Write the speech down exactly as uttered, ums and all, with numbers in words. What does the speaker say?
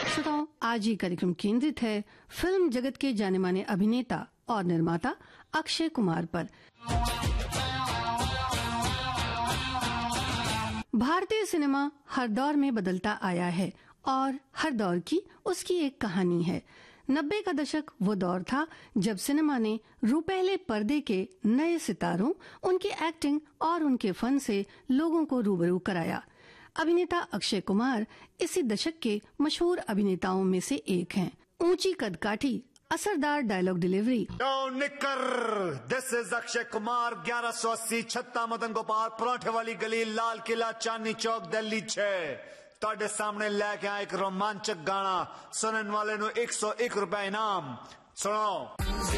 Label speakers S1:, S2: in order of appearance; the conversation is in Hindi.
S1: श्रोताओं, आज ये कार्यक्रम केंद्रित है फिल्म जगत के जाने माने अभिनेता और निर्माता अक्षय कुमार पर। भारतीय सिनेमा हर दौर में बदलता आया है और हर दौर की उसकी एक कहानी है। नब्बे का दशक वो दौर था जब सिनेमा ने रुपहले पर्दे के नए सितारों, उनकी एक्टिंग और उनके फन से लोगों को रूबरू कराया। अभिनेता अक्षय कुमार इसी दशक के मशहूर अभिनेताओं में से एक हैं। ऊंची कदकाठी, असरदार dialogue delivery.
S2: This is Akshay Kumar, ग्यारह सौ अस्सी छत्ता मदन गोपाल, पराठे वाली गली, लाल किला, चांदनी चौक, दिल्ली छह। ਤੁਹਾਡੇ सामने लेके आया एक रोमांचक गाना, सुनने वाले नो एक सौ एक रुपए इनाम। सुनो।